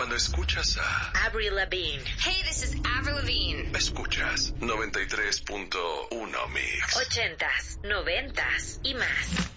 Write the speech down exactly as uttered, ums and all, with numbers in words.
Cuando escuchas a Avril Lavigne. Hey, this is Avril Lavigne. Escuchas noventa y tres punto uno Mix. Ochentas, noventas y más.